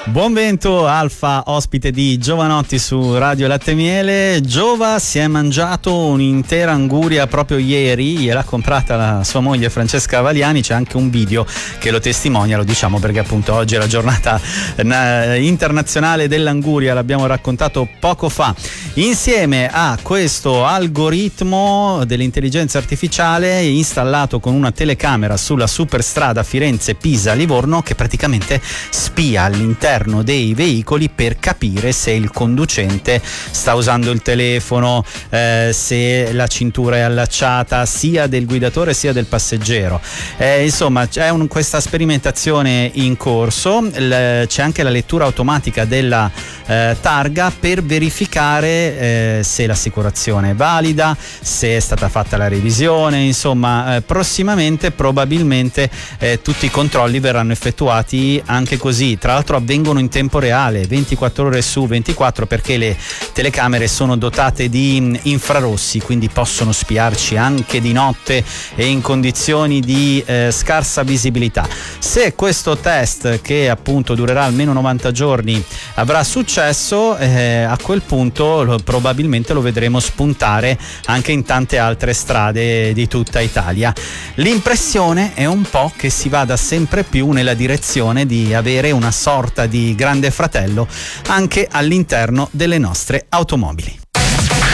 Buon vento, Alfa, ospite di Giovanotti su Radio Latte Miele. Giova si è mangiato un'intera anguria proprio ieri, gliel'ha comprata la sua moglie Francesca Valiani, c'è anche un video che lo testimonia, lo diciamo perché appunto oggi è la giornata internazionale dell'anguria, l'abbiamo raccontato poco fa. Insieme a questo algoritmo dell'intelligenza artificiale installato con una telecamera sulla superstrada Firenze-Pisa-Livorno che praticamente spia all'interno dei veicoli per capire se il conducente sta usando il telefono, se la cintura è allacciata sia del guidatore sia del passeggero. Insomma c'è questa sperimentazione in corso, c'è anche la lettura automatica della targa per verificare se l'assicurazione è valida, se è stata fatta la revisione. Insomma prossimamente probabilmente tutti i controlli verranno effettuati anche così, tra l'altro avvengono in tempo reale 24 ore su 24 perché le telecamere sono dotate di infrarossi, quindi possono spiarci anche di notte e in condizioni di scarsa visibilità. Se questo test, che appunto durerà almeno 90 giorni, avrà successo, a quel punto probabilmente lo vedremo spuntare anche in tante altre strade di tutta Italia. L'impressione è un po' che si vada sempre più nella direzione di avere una sorta di grande fratello anche all'interno delle nostre automobili.